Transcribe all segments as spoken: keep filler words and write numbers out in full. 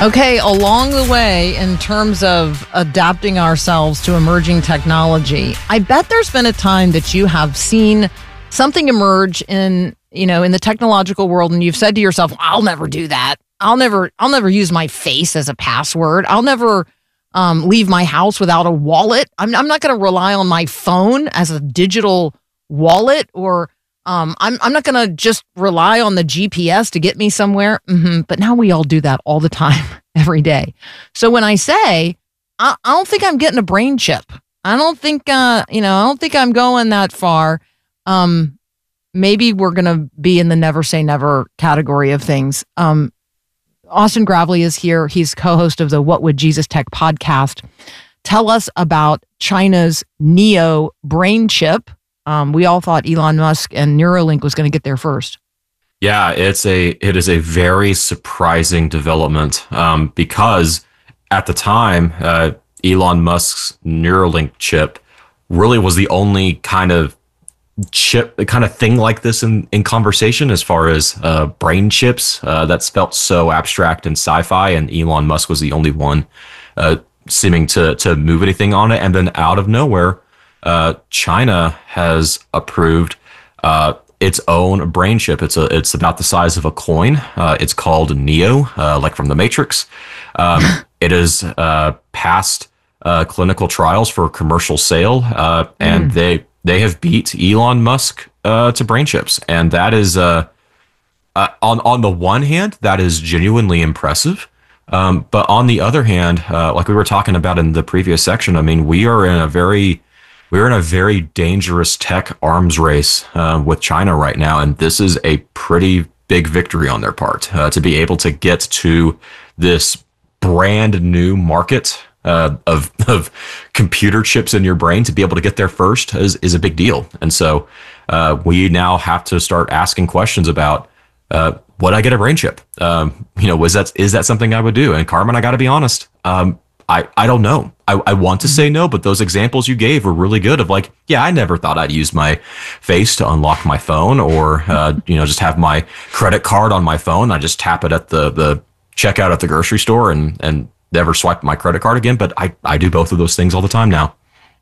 Okay, along the way, in terms of adapting ourselves to emerging technology, I bet there's been a time that you have seen something emerge in, you know, in the technological world, and you've said to yourself, I'll never do that. I'll never, I'll never use my face as a password. I'll never um, leave my house without a wallet. I'm, I'm not going to rely on my phone as a digital wallet, or Um, I'm I'm not going to just rely on the G P S to get me somewhere. Mm-hmm. But now we all do that all the time, every day. So when I say, I, I don't think I'm getting a brain chip. I don't think, uh, you know, I don't think I'm going that far. Um, maybe we're going to be in the never say never category of things. Um, Austin Gravely is here. He's co-host of the What Would Jesus Tech podcast. Tell us about China's Neo brain chip. Um, we all thought Elon Musk and Neuralink was going to get there first. Yeah, it's a it is a very surprising development um, because at the time, uh, Elon Musk's Neuralink chip really was the only kind of chip, kind of thing like this in, in conversation as far as uh, brain chips. Uh, that's felt so abstract and sci-fi, and Elon Musk was the only one uh, seeming to to move anything on it. And then out of nowhere, Uh, China has approved uh, its own brain chip. It's a, it's about the size of a coin. Uh, it's called Neo, uh, like from the Matrix. Um, it has uh, passed uh, clinical trials for commercial sale, uh, and mm. they they have beat Elon Musk uh, to brain chips, and that is uh, uh, on on the one hand, that is genuinely impressive. Um, but on the other hand, uh, like we were talking about in the previous section, I mean, we are in a very We're in a very dangerous tech arms race uh, with China right now, and this is a pretty big victory on their part uh, to be able to get to this brand new market uh, of of computer chips in your brain. To be able to get there first is is a big deal, and so uh, we now have to start asking questions about uh, would I get a brain chip? Um, you know, was that is that something I would do? And Carmen, I got to be honest. Um, I, I don't know. I, I want to say no, but those examples you gave were really good of like, yeah, I never thought I'd use my face to unlock my phone or, uh, you know, just have my credit card on my phone. I just tap it at the, the checkout at the grocery store and, and never swipe my credit card again. But I, I do both of those things all the time now.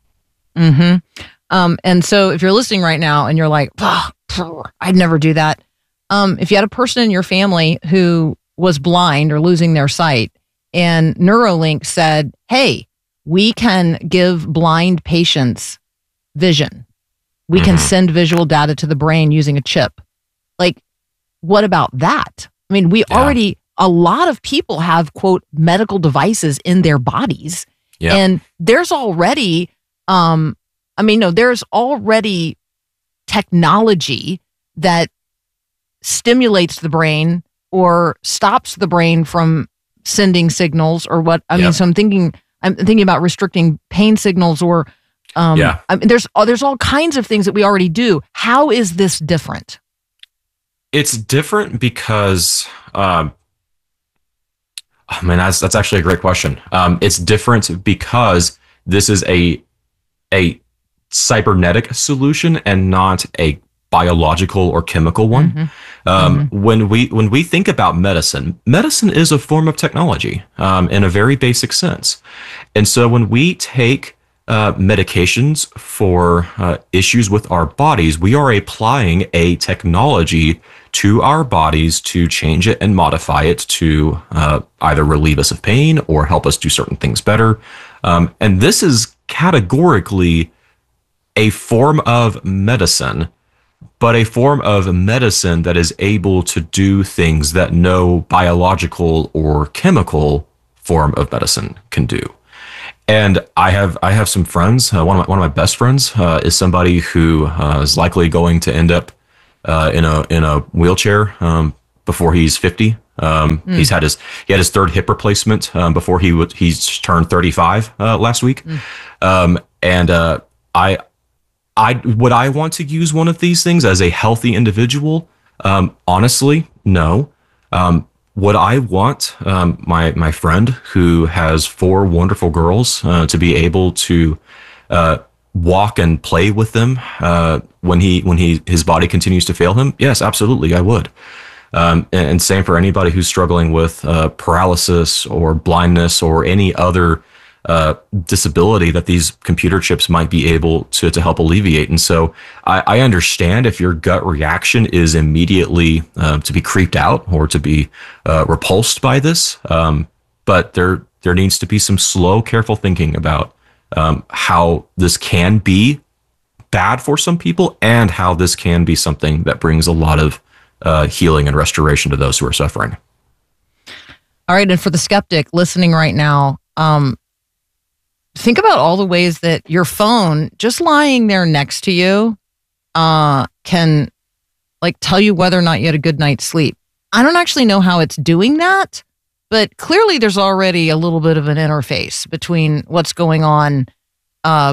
Mm-hmm. Um, and so if you're listening right now and you're like, oh, I'd never do that. Um, if you had a person in your family who was blind or losing their sight, and Neuralink said, hey, we can give blind patients vision. We mm-hmm. can send visual data to the brain using a chip. Like, what about that? I mean, we yeah. already, a lot of people have, quote, medical devices in their bodies. Yep. And there's already, um, I mean, no, there's already technology that stimulates the brain or stops the brain from sending signals or what I yep. mean. So I'm thinking, I'm thinking about restricting pain signals or, um, yeah. I mean, there's, oh, there's all kinds of things that we already do. How is this different? It's different because, um, I mean, that's, that's actually a great question. Um, it's different because this is a, a cybernetic solution and not a biological or chemical one. Mm-hmm. Um, mm-hmm. When we when we think about medicine, medicine is a form of technology um, in a very basic sense. And so when we take uh, medications for uh, issues with our bodies, we are applying a technology to our bodies to change it and modify it to uh, either relieve us of pain or help us do certain things better. Um, and this is categorically a form of medicine, but a form of medicine that is able to do things that no biological or chemical form of medicine can do. And I have I have some friends. Uh, one of my, one of my best friends uh, is somebody who uh, is likely going to end up uh, in a in a wheelchair um, before he's fifty. Um, mm. He's had his he had his third hip replacement um, before he would he's turned thirty-five uh, last week. Mm. Um, and uh, I. I would I want to use one of these things as a healthy individual? Um, honestly, no. Um, would I want um, my my friend who has four wonderful girls uh, to be able to uh, walk and play with them uh, when he when he his body continues to fail him? Yes, absolutely, I would. Um, and, and same for anybody who's struggling with uh, paralysis or blindness or any other uh, disability that these computer chips might be able to, to help alleviate. And so I, I understand if your gut reaction is immediately uh, to be creeped out or to be uh, repulsed by this. Um, but there, there needs to be some slow, careful thinking about um, how this can be bad for some people and how this can be something that brings a lot of uh, healing and restoration to those who are suffering. All right. And for the skeptic listening right now, um, think about all the ways that your phone just lying there next to you uh, can like tell you whether or not you had a good night's sleep. I don't actually know how it's doing that, but clearly there's already a little bit of an interface between what's going on uh,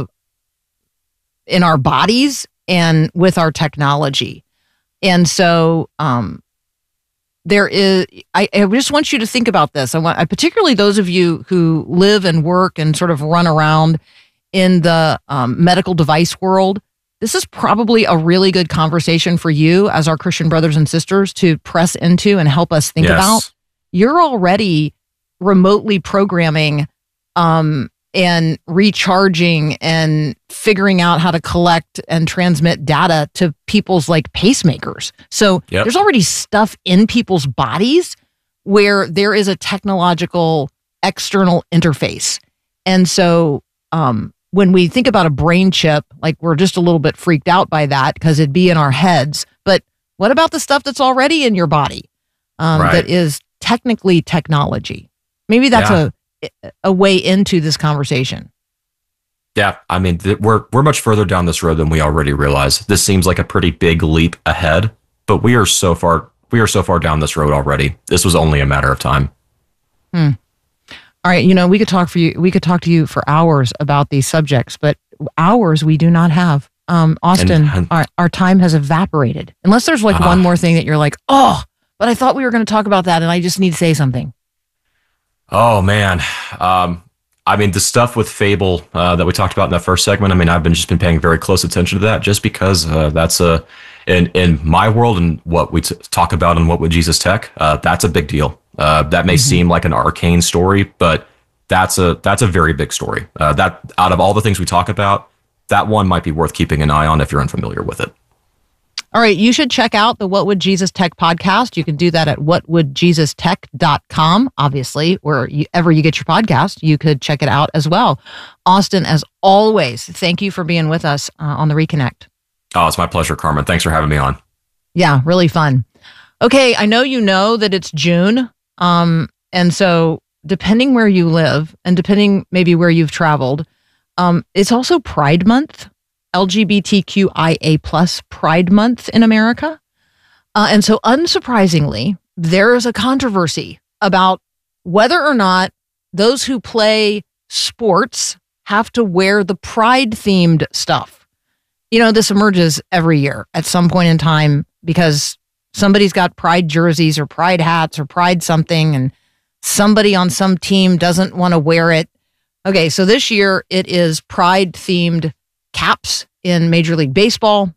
in our bodies and with our technology. And so um, there is, I, I just want you to think about this. I want, I, particularly those of you who live and work and sort of run around in the um, medical device world. This is probably a really good conversation for you as our Christian brothers and sisters to press into and help us think yes. about. You're already remotely programming um, and recharging and figuring out how to collect and transmit data to people's like pacemakers. So yep. there's already stuff in people's bodies where there is a technological external interface. And so um, when we think about a brain chip, like we're just a little bit freaked out by that because it'd be in our heads. But what about the stuff that's already in your body um, right. that is technically technology? Maybe that's yeah. a a way into this conversation. Yeah, I mean, th- we're we're much further down this road than we already realize. This seems like a pretty big leap ahead, but we are so far we are so far down this road already. This was only a matter of time. Hmm. All right, you know, we could talk for you. We could talk to you for hours about these subjects, but hours we do not have. Um, Austin, and, and, our our time has evaporated. Unless there's like uh, one more thing that you're like, oh, but I thought we were going to talk about that, and I just need to say something. Oh, man. Um, I mean, the stuff with Fable uh, that we talked about in that first segment, I mean, I've been just been paying very close attention to that just because uh, that's a, in, in my world and what we t- talk about and what would Jesus Tech, uh, that's a big deal. Uh, that may mm-hmm. seem like an arcane story, but that's a, that's a very big story. Uh, that out of all the things we talk about, that one might be worth keeping an eye on if you're unfamiliar with it. All right, you should check out the What Would Jesus Tech podcast. You can do that at what would jesus tech dot com. Obviously, wherever you get your podcast, you could check it out as well. Austin, as always, thank you for being with us uh, on the Reconnect. Oh, it's my pleasure, Carmen. Thanks for having me on. Yeah, really fun. Okay, I know you know that it's June, um, and so depending where you live and depending maybe where you've traveled, um, it's also Pride Month. L G B T Q I A plus Pride Month in America. Uh, and so unsurprisingly, there is a controversy about whether or not those who play sports have to wear the Pride themed stuff. You know, this emerges every year at some point in time because somebody's got Pride jerseys or Pride hats or Pride something, and somebody on some team doesn't want to wear it. Okay, so this year it is Pride themed caps in Major League Baseball.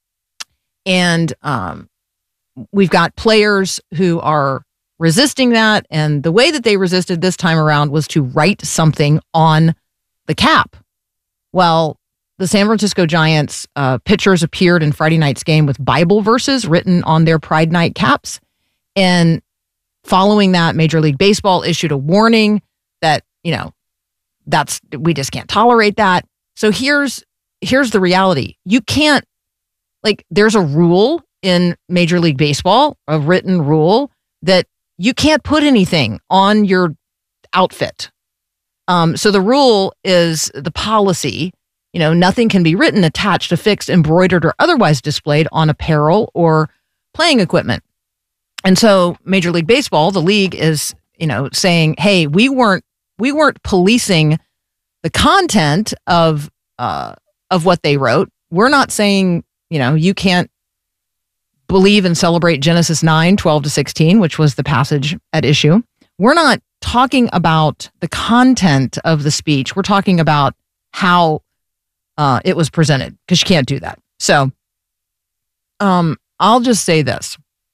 And um, we've got players who are resisting that. And the way that they resisted this time around was to write something on the cap. Well, the San Francisco Giants uh, pitchers appeared in Friday night's game with Bible verses written on their Pride Night caps. And following that, Major League Baseball issued a warning that, you know, that's, we just can't tolerate that. So here's, here's the reality. You can't, like, there's a rule in Major League Baseball, a written rule that you can't put anything on your outfit. Um, so the rule is the policy, you know, nothing can be written, attached, affixed, embroidered, or otherwise displayed on apparel or playing equipment. And so Major League Baseball, the league, is, you know, saying, hey, we weren't, we weren't policing the content of, uh, of what they wrote. We're not saying, you know, you can't believe and celebrate Genesis nine, twelve to sixteen, which was the passage at issue. We're not talking about the content of the speech. We're talking about how uh, it was presented, because you can't do that. So um, I'll just say this.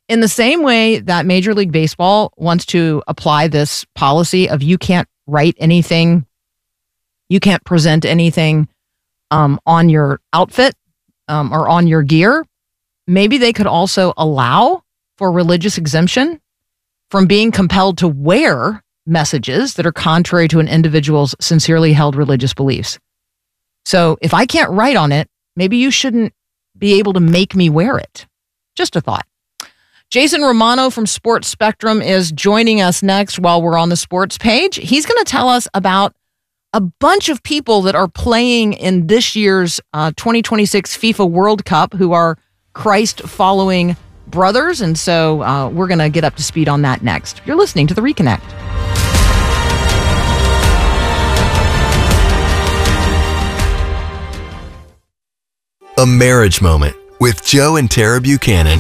In the same way that Major League Baseball wants to apply this policy of you can't write anything, you can't present anything um, on your outfit um, or on your gear, maybe they could also allow for religious exemption from being compelled to wear messages that are contrary to an individual's sincerely held religious beliefs. So if I can't write on it, maybe you shouldn't be able to make me wear it. Just a thought. Jason Romano from Sports Spectrum is joining us next while we're on the sports page. He's going to tell us about a bunch of people that are playing in this year's uh, twenty twenty-six FIFA World Cup who are Christ-following brothers. And so uh, we're going to get up to speed on that next. You're listening to The Reconnect. A Marriage Moment with Joe and Tara Buchanan.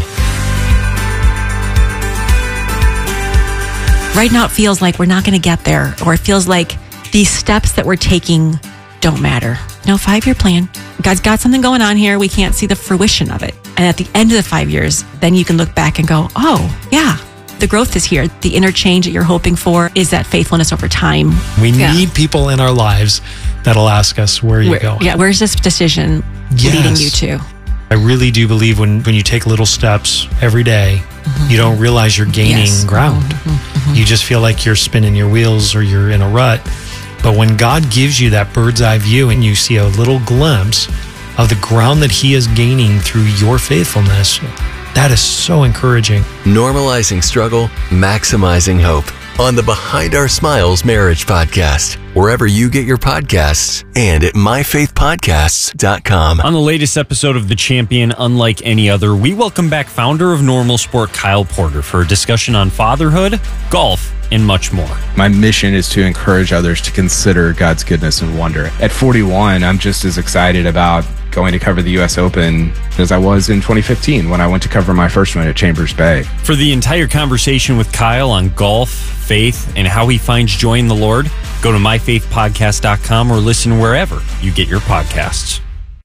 Right now it feels like we're not going to get there, or it feels like these steps that we're taking don't matter. No, five-year plan. God's got something going on here. We can't see the fruition of it. And at the end of the five years, then you can look back and go, oh, yeah, the growth is here. The interchange that you're hoping for is that faithfulness over time. We yeah. need people in our lives that'll ask us, where are you Where, going? Yeah, where's this decision yes. leading you to? I really do believe when, when you take little steps every day, mm-hmm. you don't realize you're gaining yes. ground. Mm-hmm, mm-hmm. You just feel like you're spinning your wheels or you're in a rut. But when God gives you that bird's eye view and you see a little glimpse of the ground that he is gaining through your faithfulness, that is so encouraging. Normalizing struggle, maximizing hope. On the Behind Our Smiles Marriage Podcast, wherever you get your podcasts and at my faith podcasts dot com. On the latest episode of The Champion, Unlike Any Other, we welcome back founder of Normal Sport, Kyle Porter, for a discussion on fatherhood, golf, and much more. My mission is to encourage others to consider God's goodness and wonder. At forty-one, I'm just as excited about going to cover the U S Open as I was in twenty fifteen when I went to cover my first one at Chambers Bay. For the entire conversation with Kyle on golf, faith, and how he finds joy in the Lord, go to my faith podcast dot com or listen wherever you get your podcasts.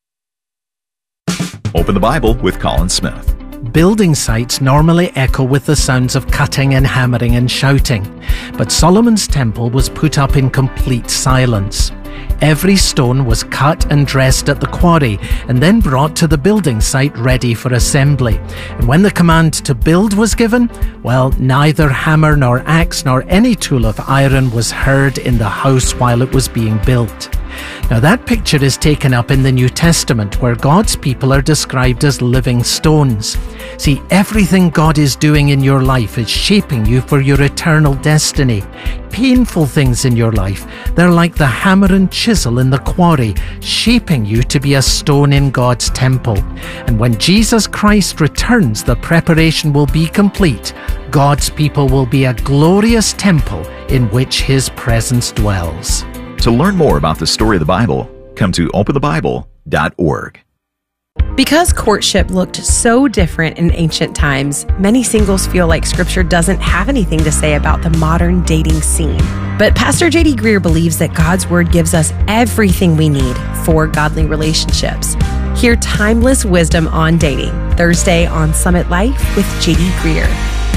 Open the Bible with Colin Smith. Building sites normally echo with the sounds of cutting and hammering and shouting, but Solomon's temple was put up in complete silence. Every stone was cut and dressed at the quarry and then brought to the building site ready for assembly. And when the command to build was given, well, neither hammer nor axe nor any tool of iron was heard in the house while it was being built. Now that picture is taken up in the New Testament, where God's people are described as living stones. See, everything God is doing in your life is shaping you for your eternal destiny. Painful things in your life, they're like the hammer and chisel in the quarry, shaping you to be a stone in God's temple. And when Jesus Christ returns, the preparation will be complete. God's people will be a glorious temple in which his presence dwells. To learn more about the story of the Bible, come to open the bible dot org. Because courtship looked so different in ancient times, many singles feel like Scripture doesn't have anything to say about the modern dating scene. But Pastor J D Greer believes that God's Word gives us everything we need for godly relationships. Hear timeless wisdom on dating, Thursday on Summit Life with J D Greer.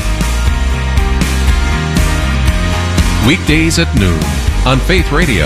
Weekdays at noon on Faith Radio.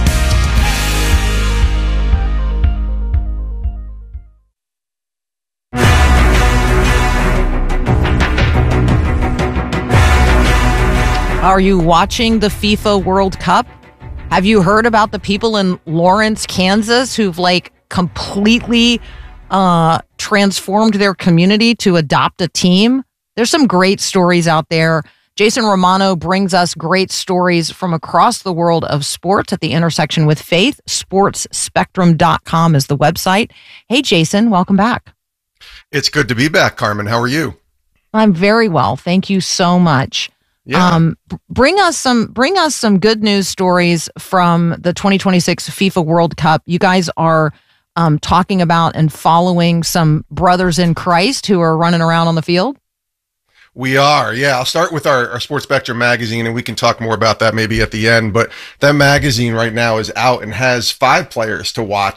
Are you watching the FIFA World Cup? Have you heard about the people in Lawrence, Kansas who've like completely uh, transformed their community to adopt a team? There's some great stories out there. Jason Romano brings us great stories from across the world of sports at the intersection with faith. sports spectrum dot com is the website. Hey, Jason, welcome back. It's good to be back, Carmen. How are you? I'm very well. Thank you so much. Yeah. Um, bring us some bring us some good news stories from the twenty twenty-six FIFA World Cup. You guys are um, talking about and following some brothers in Christ who are running around on the field. We are, yeah. I'll start with our, our Sports Spectrum magazine, and we can talk more about that maybe at the end. But that magazine right now is out and has five players to watch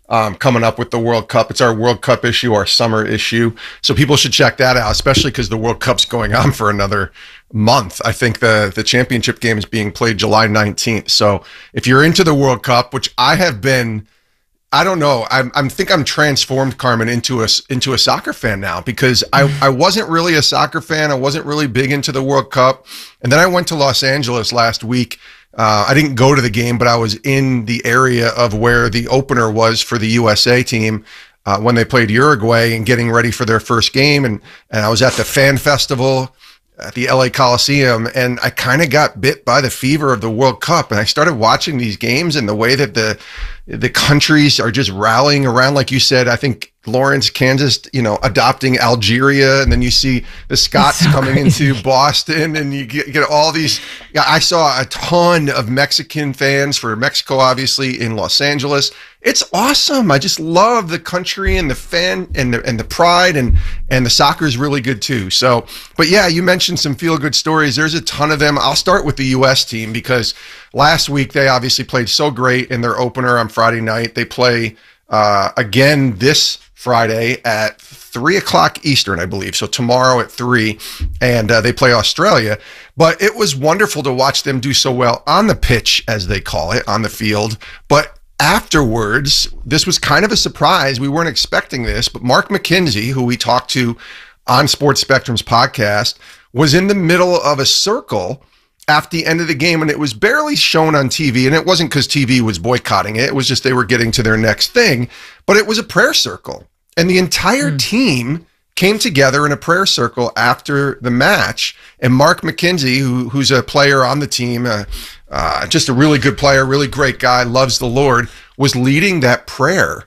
um, coming up with the World Cup. It's our World Cup issue, our summer issue. So people should check that out, especially because the World Cup's going on for another month. I think the, the championship game is being played July nineteenth. So if you're into the World Cup, which I have been, I don't know, I I think I'm transformed, Carmen, into a, into a soccer fan now, because I, I wasn't really a soccer fan. I wasn't really big into the World Cup. And then I went to Los Angeles last week. Uh, I didn't go to the game, but I was in the area of where the opener was for the U S A team uh, when they played Uruguay and getting ready for their first game. And, and I was at the fan festival at the L A Coliseum, and I kind of got bit by the fever of the World Cup. And I started watching these games and the way that the the countries are just rallying around, like you said. I think Lawrence, Kansas, you know, adopting Algeria, and then you see the Scots so coming crazy. into Boston, and you get, get all these. Yeah, I saw a ton of Mexican fans for Mexico, obviously, in Los Angeles. It's awesome. I just love the country and the fan and the and the pride, and and the soccer is really good too. So, but yeah, you mentioned some feel good stories. There's a ton of them. I'll start with the U S team, because last week they obviously played so great in their opener on Friday night. They play uh, again this Friday at three o'clock Eastern, I believe. So tomorrow at three, and uh, they play Australia. But it was wonderful to watch them do so well on the pitch, as they call it, on the field. But afterwards, this was kind of a surprise. We weren't expecting this, but Mark McKenzie, who we talked to on Sports Spectrum's podcast, was in the middle of a circle at the end of the game, and it was barely shown on T V. And it wasn't because T V was boycotting it. It was just they were getting to their next thing. But it was a prayer circle. And the entire mm. team came together in a prayer circle after the match. And Mark McKenzie, who, who's a player on the team, uh, uh, just a really good player, really great guy, loves the Lord, was leading that prayer.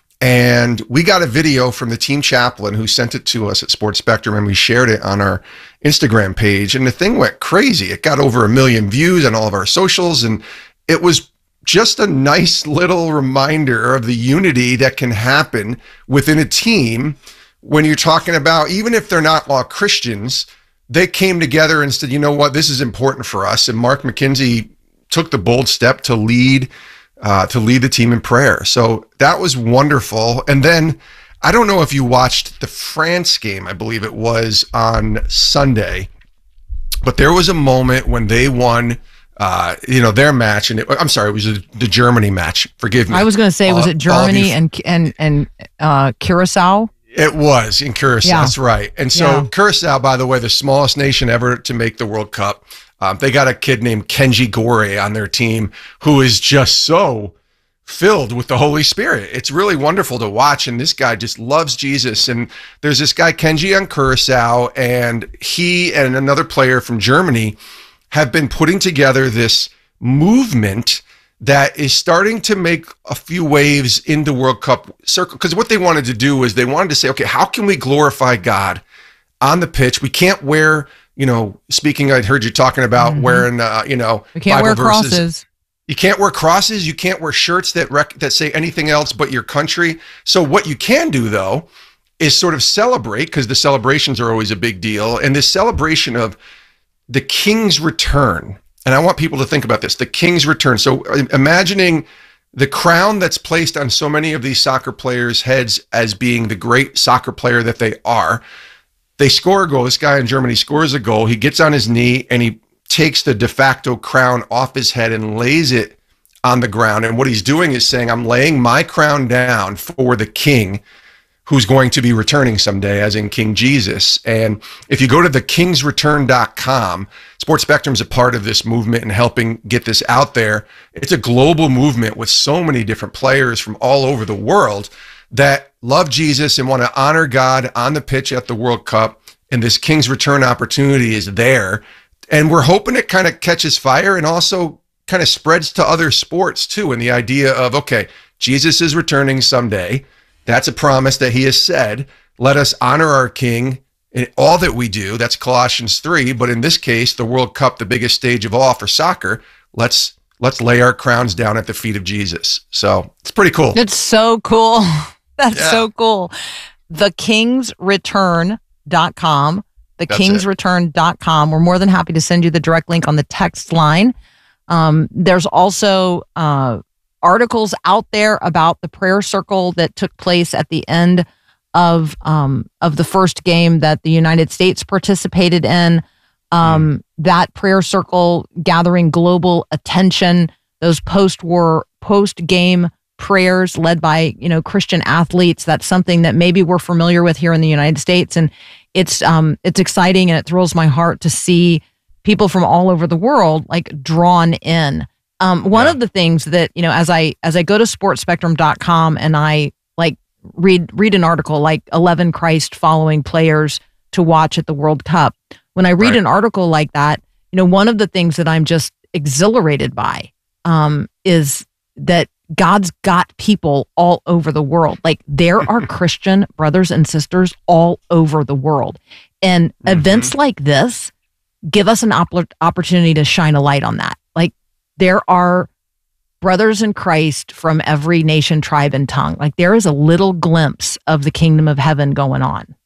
And we got a video from the team chaplain who sent it to us at Sports Spectrum, and we shared it on our Instagram page. And the thing went crazy. It got over a million views on all of our socials. And it was just a nice little reminder of the unity that can happen within a team when you're talking about, even if they're not all Christians, they came together and said, you know what, this is important for us. And Mark McKenzie took the bold step to lead uh, to lead the team in prayer. So that was wonderful. And then I don't know if you watched the France game, I believe it was on Sunday, but there was a moment when they won Uh, you know, their match, and it, I'm sorry, it was the, the Germany match. Forgive me. I was going to say, was all, it Germany you, and and and uh, Curacao? It was in Curacao. Yeah. That's right. And so yeah. Curacao, by the way, the smallest nation ever to make the World Cup. Um, they got a kid named Kenji Gore on their team who is just so filled with the Holy Spirit. It's really wonderful to watch. And this guy just loves Jesus. And there's this guy, Kenji, on Curacao, and he and another player from Germany have been putting together this movement that is starting to make a few waves in the World Cup circle. Because what they wanted to do is they wanted to say, okay, how can we glorify God on the pitch? We can't wear, you know, speaking, I'd heard you talking about mm-hmm. wearing, uh, you know, we can't Bible wear verses. crosses. You can't wear crosses. You can't wear shirts that rec- that say anything else but your country. So what you can do, though, is sort of celebrate, because the celebrations are always a big deal. And this celebration of the King's return. And I want people to think about this, the King's return. So imagining the crown that's placed on so many of these soccer players' heads as being the great soccer player that they are. They score a goal. This guy in Germany scores a goal. He gets on his knee and he takes the de facto crown off his head and lays it on the ground. And what he's doing is saying, I'm laying my crown down for the King who's going to be returning someday, as in King Jesus. And if you go to the kings return dot com, Sports Spectrum's a part of this movement and helping get this out there. It's a global movement with so many different players from all over the world that love Jesus and want to honor God on the pitch at the World Cup. And this King's Return opportunity is there. And we're hoping it kind of catches fire and also kind of spreads to other sports too. And the idea of, okay, Jesus is returning someday. That's a promise that he has said. Let us honor our King in all that we do. That's Colossians three. But in this case, the World Cup, the biggest stage of all for soccer, let's let's lay our crowns down at the feet of Jesus. So it's pretty cool. It's so cool. That's Yeah. so cool. the kings return dot com. the kings return dot com. We're more than happy to send you the direct link on the text line. Um, there's also uh, articles out there about the prayer circle that took place at the end of um, of the first game that the United States participated in. Um, mm. That prayer circle gathering global attention. Those post-war, post-game prayers led by, you know, Christian athletes. That's something that maybe we're familiar with here in the United States. And it's, um, it's exciting, and it thrills my heart to see people from all over the world like drawn in. Um, one yeah. of the things that, you know, as I, as I go to sports spectrum dot com and I like read, read an article like eleven Christ following players to watch at the World Cup. When I read right. an article like that, you know, one of the things that I'm just exhilarated by, um, is that God's got people all over the world. Like there are Christian brothers and sisters all over the world. And mm-hmm. events like this give us an op- opportunity to shine a light on that. Like there are brothers in Christ from every nation, tribe, and tongue. Like there is a little glimpse of the kingdom of heaven going on.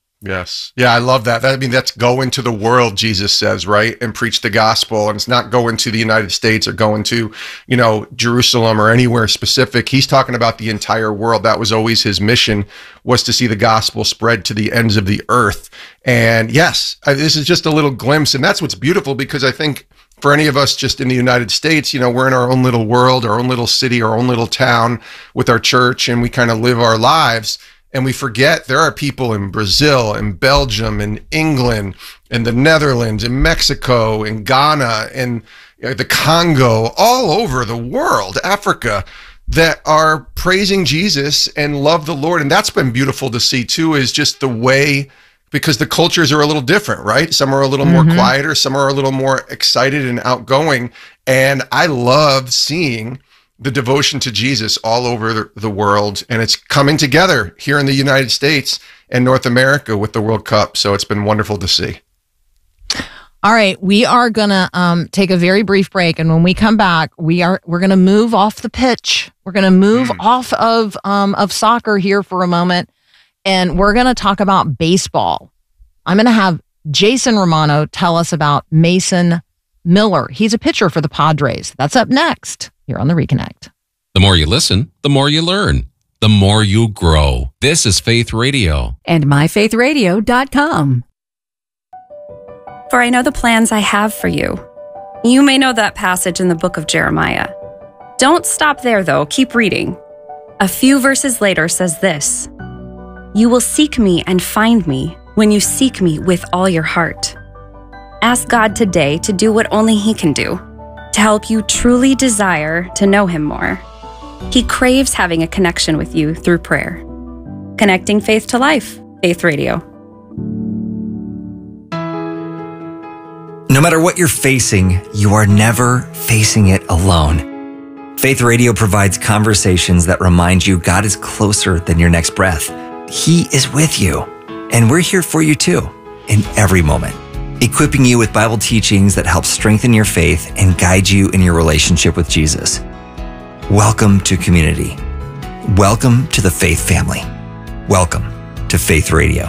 Yes. Yeah, I love that. that. I mean, that's go into the world, Jesus says, right? And preach the gospel. And it's not go into the United States or go into, you know, Jerusalem or anywhere specific. He's talking about the entire world. That was always his mission, was to see the gospel spread to the ends of the earth. And yes, this is just a little glimpse. And that's what's beautiful, because I think for any of us just in the United States, you know, we're in our own little world, our own little city, our own little town with our church, and we kind of live our lives. And we forget there are people in Brazil and Belgium and England and the Netherlands and Mexico and Ghana and you know, the Congo, all over the world, Africa, that are praising Jesus and love the Lord. And that's been beautiful to see too, is just the way, because the cultures are a little different, right? Some are a little mm-hmm. more quieter, some are a little more excited and outgoing. And I love seeing the devotion to Jesus all over the world, and it's coming together here in the United States and North America with the World Cup. So it's been wonderful to see. All right, we are gonna um, take a very brief break, and when we come back, we are we're gonna move off the pitch. We're gonna move mm. off of um, of soccer here for a moment, and we're gonna talk about baseball. I'm gonna have Jason Romano tell us about Mason Miller. He's a pitcher for the Padres. That's up next here on the Reconnect. The more you listen, the more you learn, the more you grow. This is Faith Radio. And my faith radio dot com. For I know the plans I have for you. You may know that passage in the book of Jeremiah. Don't stop there, though. Keep reading. A few verses later says this: You will seek me and find me when you seek me with all your heart. Ask God today to do what only He can do, to help you truly desire to know Him more. He craves having a connection with you through prayer. Connecting faith to life. Faith Radio. No matter what you're facing, you are never facing it alone. Faith Radio provides conversations that remind you God is closer than your next breath. He is with you, and we're here for you too, in every moment, equipping you with Bible teachings that help strengthen your faith and guide you in your relationship with Jesus. Welcome to community. Welcome to the Faith family. Welcome to Faith Radio.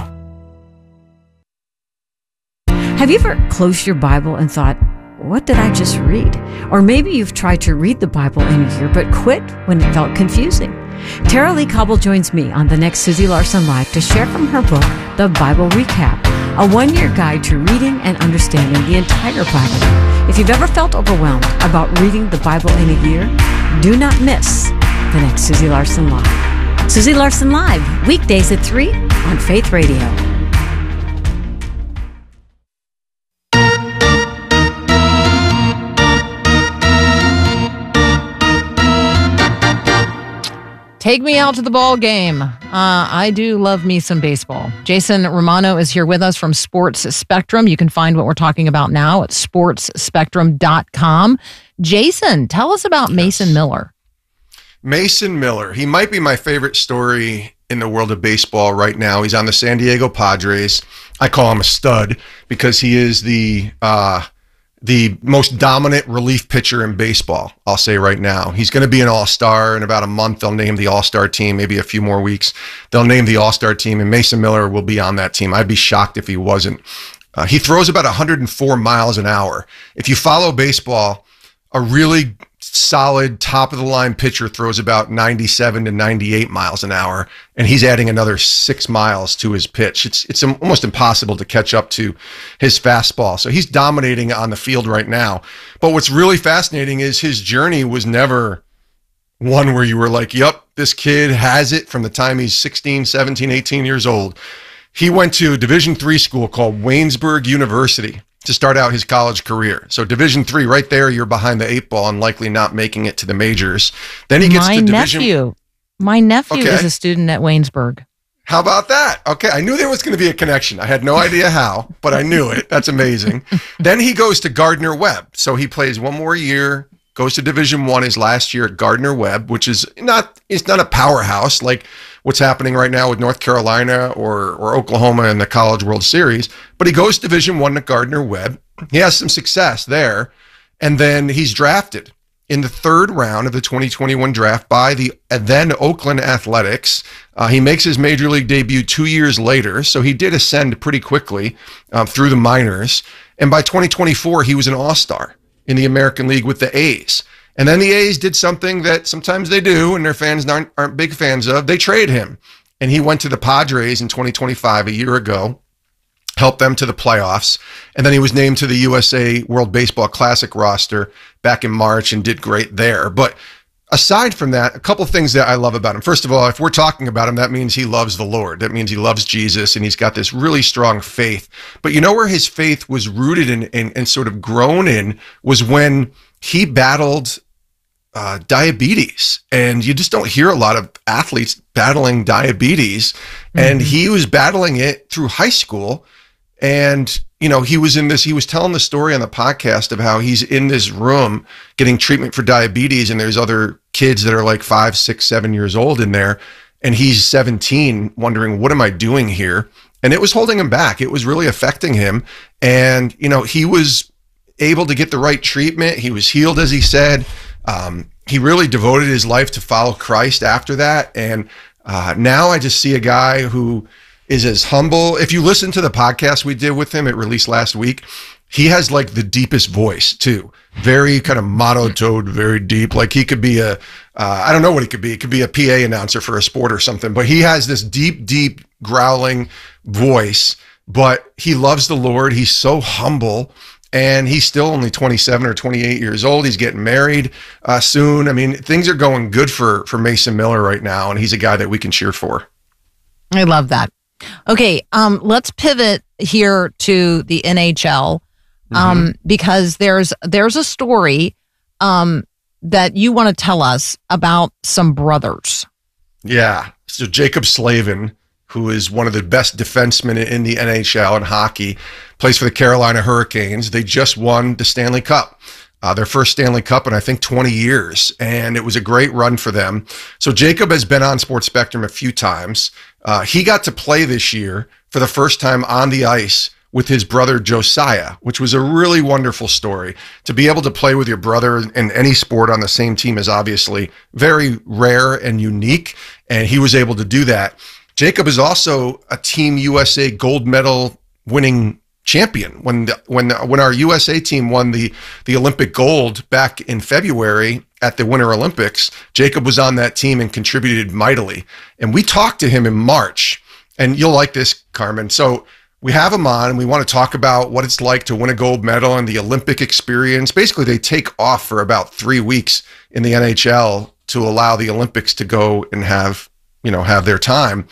Have you ever closed your Bible and thought, what did I just read? Or maybe you've tried to read the Bible in a year but quit when it felt confusing. Tara Lee Cobble joins me on the next Susie Larson Live to share from her book, The Bible Recap, a one-year guide to reading and understanding the entire Bible. If you've ever felt overwhelmed about reading the Bible in a year, do not miss the next Susie Larson Live. Susie Larson Live, weekdays at three on Faith Radio. Take me out to the ball game. Uh, I do love me some baseball. Jason Romano is here with us from Sports Spectrum. You can find what we're talking about now at sports spectrum dot com. Jason, tell us about yes. Mason Miller. Mason Miller. He might be my favorite story in the world of baseball right now. He's on the San Diego Padres. I call him a stud because he is the uh, the most dominant relief pitcher in baseball, I'll say right now. He's going to be an all-star in about a month. They'll name the all-star team, maybe a few more weeks. They'll name the all-star team, and Mason Miller will be on that team. I'd be shocked if he wasn't. Uh, he throws about one hundred four miles an hour. If you follow baseball, a really solid top of the line pitcher throws about ninety-seven to ninety-eight miles an hour, and he's adding another six miles to his pitch. It's it's almost impossible to catch up to his fastball. So he's dominating on the field right now. But what's really fascinating is his journey was never one where you were like, yep, this kid has it from the time he's sixteen, seventeen, eighteen years old. He went to a Division three school called Waynesburg University to start out his college career. So Division three, right there, you're behind the eight ball and likely not making it to the majors. Then he gets my to Division. nephew, my nephew Okay. is a student at Waynesburg. How about that? Okay, I knew there was going to be a connection. I had no idea how, but I knew it. That's amazing. Then he goes to Gardner Webb. So he plays one more year, goes to Division One his last year at Gardner Webb, which is not it's not a powerhouse like what's happening right now with North Carolina or or Oklahoma in the College World Series. But he goes Division One to Gardner Webb. He has some success there, and then he's drafted in the third round of the twenty twenty-one draft by the then Oakland Athletics. Uh, he makes his major league debut two years later, so he did ascend pretty quickly um, through the minors. And by twenty twenty-four, he was an all-star in the American League with the A's. And then the A's did something that sometimes they do and their fans aren't, aren't big fans of. They trade him. And he went to the Padres in twenty twenty-five, a year ago, helped them to the playoffs. And then he was named to the U S A World Baseball Classic roster back in March and did great there. But aside from that, a couple of things that I love about him. First of all, if we're talking about him, that means he loves the Lord. That means he loves Jesus, and he's got this really strong faith. But you know where his faith was rooted in, in and sort of grown in was when he battled uh, diabetes. And you just don't hear a lot of athletes battling diabetes. Mm-hmm. And he was battling it through high school. And, you know, he was in this, he was telling the story on the podcast of how he's in this room getting treatment for diabetes. And there's other kids that are like five, six, seven years old in there. And he's seventeen, wondering, what am I doing here? And it was holding him back. It was really affecting him. And, you know, he was able to get the right treatment. He was healed, as he said. Um, he really devoted his life to follow Christ after that. And uh, now I just see a guy who is as humble. If you listen to the podcast we did with him, it released last week, he has like the deepest voice too. Very kind of monotone, very deep. Like he could be a, uh, I don't know what he could be. It could be a P A announcer for a sport or something, but he has this deep, deep growling voice, but he loves the Lord. He's so humble. And he's still only twenty-seven or twenty-eight years old. He's getting married uh, soon. I mean, things are going good for, for Mason Miller right now, and he's a guy that we can cheer for. I love that. Okay, um, let's pivot here to the N H L um, mm-hmm. because there's there's a story um, that you want to tell us about some brothers. Yeah. So Jacob Slavin, who is one of the best defensemen in the N H L in hockey, plays for the Carolina Hurricanes. They just won the Stanley Cup, uh, their first Stanley Cup in, I think, twenty years. And it was a great run for them. So Jacob has been on Sports Spectrum a few times. Uh, he got to play this year for the first time on the ice with his brother Josiah, which was a really wonderful story. To be able to play with your brother in any sport on the same team is obviously very rare and unique. And he was able to do that. Jacob is also a Team U S A gold medal winning champion. When the, when the, when our U S A team won the the Olympic gold back in February at the Winter Olympics, Jacob was on that team and contributed mightily. And we talked to him in March, and you'll like this, Carmen. So we have him on, and we want to talk about what it's like to win a gold medal and the Olympic experience. Basically, they take off for about three weeks in the N H L to allow the Olympics to go and have, you know, have their time.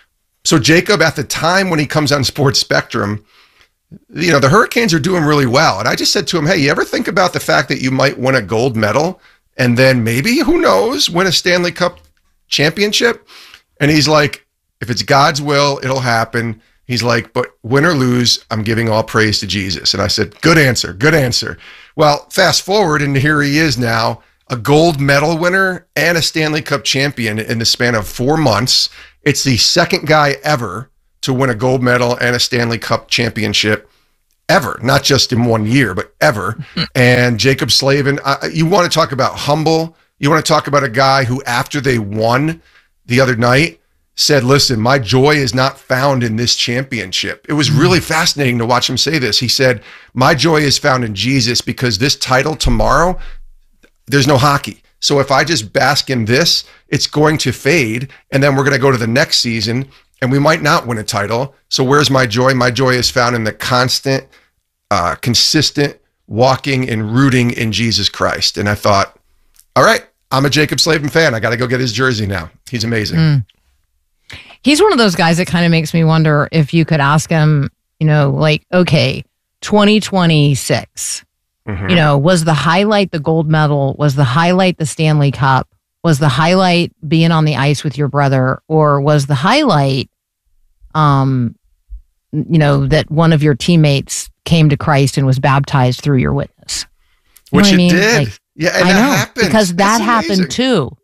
So Jacob, at the time when he comes on Sports Spectrum, you know, the Hurricanes are doing really well. And I just said to him, hey, you ever think about the fact that you might win a gold medal and then maybe, who knows, win a Stanley Cup championship? And he's like, if it's God's will, it'll happen. He's like, but win or lose, I'm giving all praise to Jesus. And I said, good answer, good answer. Well, fast forward, and here he is now, a gold medal winner and a Stanley Cup champion in the span of four months. It's the second guy ever to win a gold medal and a Stanley Cup championship ever, not just in one year, but ever. And Jacob Slavin, uh, you want to talk about humble. You want to talk about a guy who, after they won the other night, said, listen, my joy is not found in this championship. It was really fascinating to watch him say this. He said, my joy is found in Jesus, because this title tomorrow, there's no hockey. So if I just bask in this, it's going to fade. And then we're going to go to the next season and we might not win a title. So where's my joy? My joy is found in the constant, uh, consistent walking and rooting in Jesus Christ. And I thought, all right, I'm a Jacob Slavin fan. I got to go get his jersey now. He's amazing. Mm. He's one of those guys that kind of makes me wonder if you could ask him, you know, like, okay, twenty twenty-six, mm-hmm. you know, was the highlight the gold medal? Was the highlight the Stanley Cup? Was the highlight being on the ice with your brother? Or was the highlight, um, you know, that one of your teammates came to Christ and was baptized through your witness? You Which it I mean? did. Like, yeah, and I that know, happened. because that That's happened amazing. too.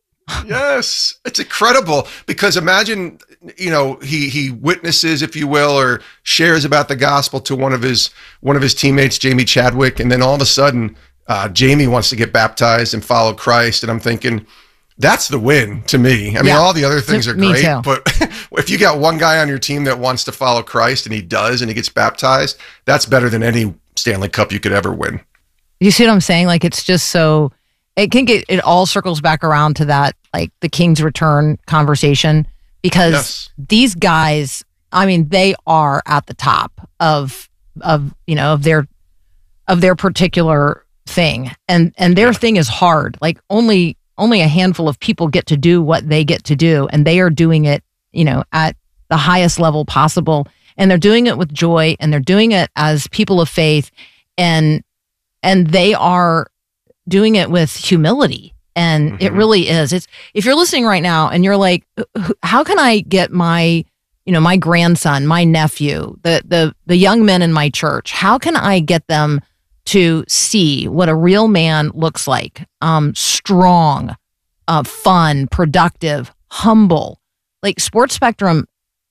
Yes, it's incredible because imagine, you know, he he witnesses, if you will, or shares about the gospel to one of his one of his teammates, Jamie Chadwick, and then all of a sudden, uh, Jamie wants to get baptized and follow Christ, and I'm thinking, that's the win to me. I mean, Yeah, all the other things to- are me great, too. but if you got one guy on your team that wants to follow Christ and he does and he gets baptized, that's better than any Stanley Cup you could ever win. You see what I'm saying? Like, it's just so, it can get, it all circles back around to that, like the King's Return conversation, because Yes. these guys, I mean, they are at the top of, of, you know, of their, of their particular thing. And, and their thing is hard. Like only, only a handful of people get to do what they get to do. And they are doing it, you know, at the highest level possible. And they're doing it with joy, and they're doing it as people of faith. And, and they are doing it with humility. And Mm-hmm. it really is. It's, if you're listening right now and you're like, how can I get my, you know, my grandson, my nephew, the, the, the young men in my church, how can I get them to see what a real man looks like? Um, strong, uh, fun, productive, humble. Like Sports Spectrum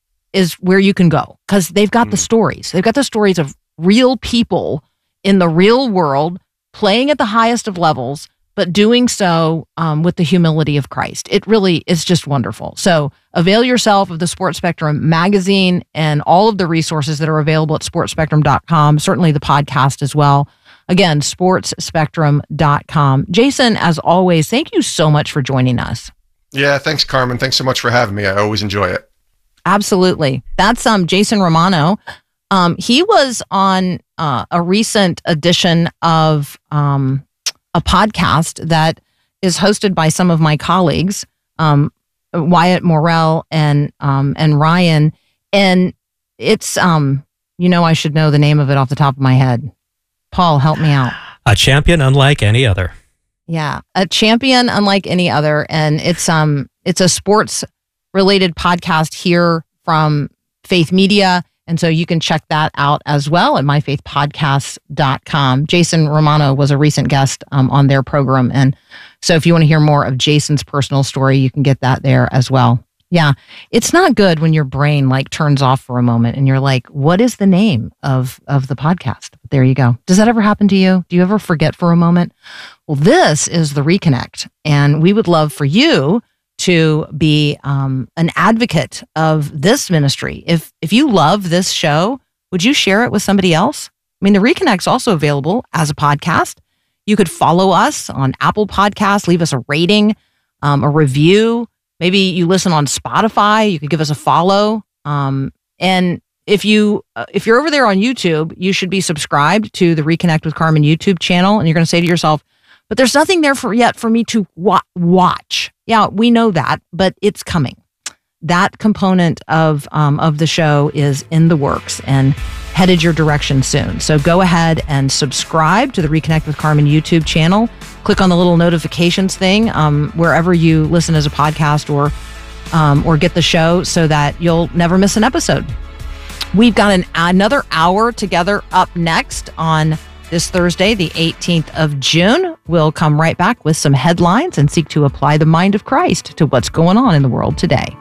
is where you can go because they've got mm. the stories. They've got the stories of real people in the real world playing at the highest of levels, but doing so um, with the humility of Christ. It really is just wonderful. So avail yourself of the Sports Spectrum magazine and all of the resources that are available at sports spectrum dot com, certainly the podcast as well. Again, sports spectrum dot com. Jason, as always, thank you so much for joining us. Yeah, thanks, Carmen. Thanks so much for having me. I always enjoy it. Absolutely. That's um Jason Romano. Um, he was on uh, a recent edition of um, a podcast that is hosted by some of my colleagues, um, Wyatt Morrell and um, and Ryan. And it's, um, you know, I should know the name of it off the top of my head. Paul, help me out. A champion unlike any other. Yeah, a champion unlike any other. And it's um it's a sports related podcast here from Faith Media. And so you can check that out as well at my faith podcasts dot com. Jason Romano was a recent guest um, on their program. And so if you want to hear more of Jason's personal story, you can get that there as well. Yeah, it's not good when your brain like turns off for a moment and you're like, what is the name of, of the podcast? But there you go. Does that ever happen to you? Do you ever forget for a moment? Well, this is The Reconnect. And we would love for you to be um, an advocate of this ministry. If if you love this show, would you share it with somebody else? I mean, The Reconnect's also available as a podcast. You could follow us on Apple Podcasts, leave us a rating, um, a review. Maybe you listen on Spotify. You could give us a follow. Um, and if you uh, if you're over there on YouTube, you should be subscribed to the Reconnect with Carmen YouTube channel. And you're going to say to yourself, but there's nothing there for yet for me to wa- watch. Yeah, we know that, but it's coming. That component of um, of the show is in the works and headed your direction soon. So go ahead and subscribe to the Reconnect with Carmen YouTube channel. Click on the little notifications thing um, wherever you listen as a podcast or um, or get the show so that you'll never miss an episode. We've got an, another hour together up next on this Thursday, the eighteenth of June. We'll come right back with some headlines and seek to apply the mind of Christ to what's going on in the world today.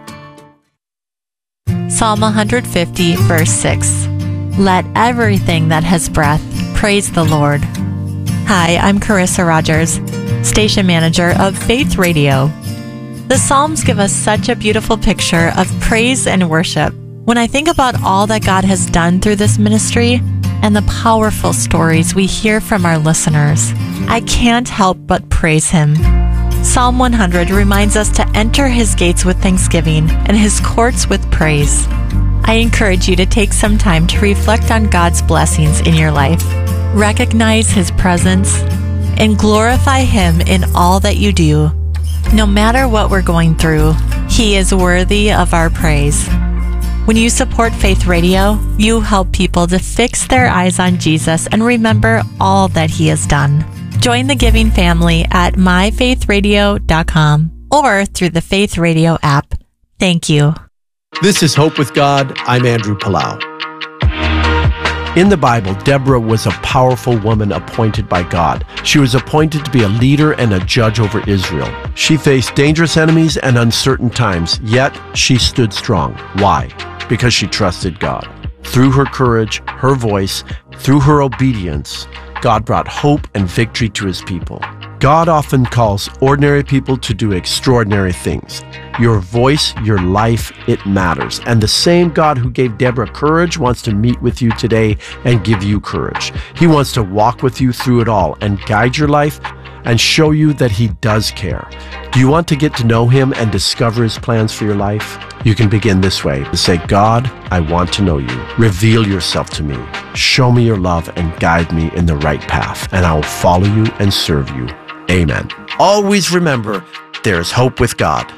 Psalm one fifty, verse six. Let everything that has breath praise the Lord. Hi, I'm Carissa Rogers, station manager of Faith Radio. The Psalms give us such a beautiful picture of praise and worship. When I think about all that God has done through this ministry, and the powerful stories we hear from our listeners. I can't help but praise Him. Psalm one hundred reminds us to enter His gates with thanksgiving and His courts with praise. I encourage you to take some time to reflect on God's blessings in your life, recognize His presence, and glorify Him in all that you do. No matter what we're going through, He is worthy of our praise. When you support Faith Radio, you help people to fix their eyes on Jesus and remember all that He has done. Join the giving family at my faith radio dot com or through the Faith Radio app. Thank you. This is Hope with God. I'm Andrew Palau. In the Bible, Deborah was a powerful woman appointed by God. She was appointed to be a leader and a judge over Israel. She faced dangerous enemies and uncertain times, yet she stood strong. Why? Because she trusted God. Through her courage, her voice, through her obedience, God brought hope and victory to His people. God often calls ordinary people to do extraordinary things. Your voice, your life, it matters. And the same God who gave Deborah courage wants to meet with you today and give you courage. He wants to walk with you through it all and guide your life and show you that He does care. Do you want to get to know Him and discover His plans for your life? You can begin this way. Say, God, I want to know You. Reveal Yourself to me. Show me Your love and guide me in the right path, and I will follow You and serve You. Amen. Always remember, there is hope with God.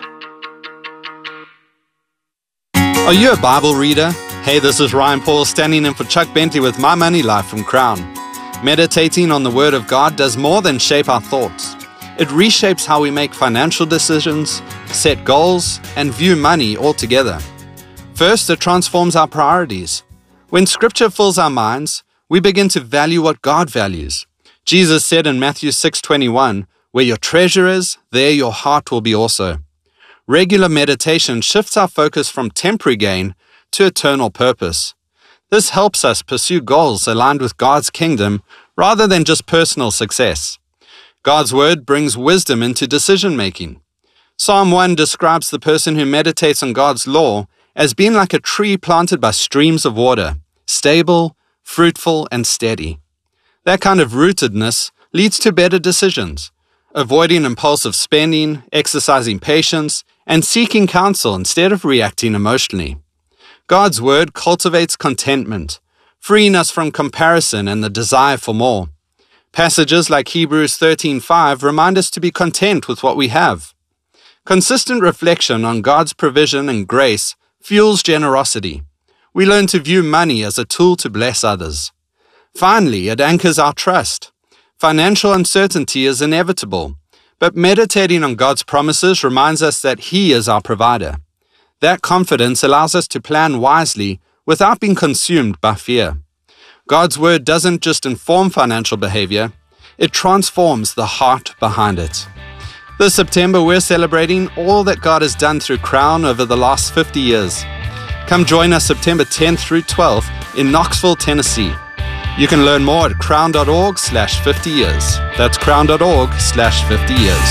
Are you a Bible reader? Hey, this is Ryan Paul standing in for Chuck Bentley with My Money Life from Crown. Meditating on the Word of God does more than shape our thoughts. It reshapes how we make financial decisions, set goals, and view money altogether. First, it transforms our priorities. When Scripture fills our minds, we begin to value what God values. Jesus said in Matthew six twenty-one, "Where your treasure is, there your heart will be also." Regular meditation shifts our focus from temporary gain to eternal purpose. This helps us pursue goals aligned with God's kingdom rather than just personal success. God's Word brings wisdom into decision-making. Psalm one describes the person who meditates on God's law as being like a tree planted by streams of water, stable, fruitful, and steady. That kind of rootedness leads to better decisions, avoiding impulsive spending, exercising patience, and seeking counsel instead of reacting emotionally. God's Word cultivates contentment, freeing us from comparison and the desire for more. Passages like Hebrews thirteen five remind us to be content with what we have. Consistent reflection on God's provision and grace fuels generosity. We learn to view money as a tool to bless others. Finally, it anchors our trust. Financial uncertainty is inevitable, but meditating on God's promises reminds us that He is our provider. That confidence allows us to plan wisely without being consumed by fear. God's Word doesn't just inform financial behavior, it transforms the heart behind it. This September, we're celebrating all that God has done through Crown over the last fifty years. Come join us September tenth through twelfth in Knoxville, Tennessee. You can learn more at crown.org slash 50 years. That's crown.org slash 50 years.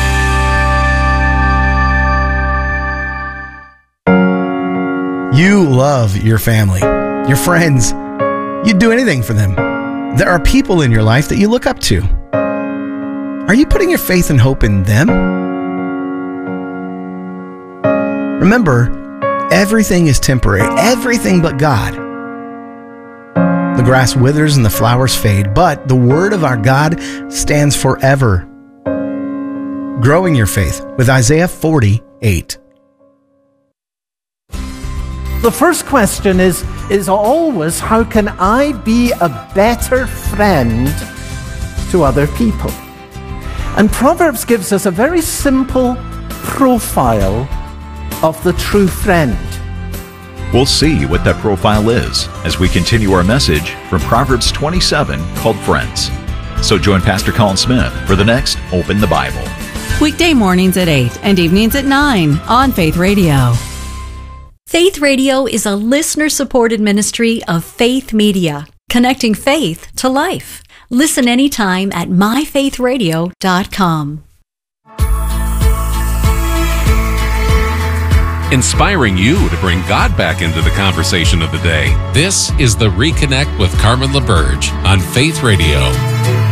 You love your family, your friends. You'd do anything for them. There are people in your life that you look up to. Are you putting your faith and hope in them? Remember, everything is temporary, everything but God. The grass withers and the flowers fade, but the word of our God stands forever. Growing your faith with Isaiah forty-eight. The first question is, is always, how can I be a better friend to other people? And Proverbs gives us a very simple profile of the true friend. We'll see what that profile is as we continue our message from Proverbs twenty-seven called Friends. So join Pastor Colin Smith for the next Open the Bible. Weekday mornings at eight and evenings at nine on Faith Radio. Faith Radio is a listener-supported ministry of Faith Media, connecting faith to life. Listen anytime at my faith radio dot com. inspiring you to bring God back into the conversation of the day. This is the Reconnect with Carmen LaBerge on Faith Radio.